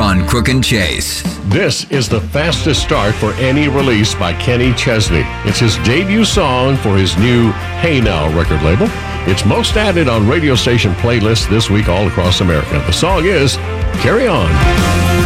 on Crook and Chase. This is the fastest start for any release by Kenny Chesney. It's his debut song for his new Hey Now record label. It's most added on radio station playlists this week all across America. The song is Carry On.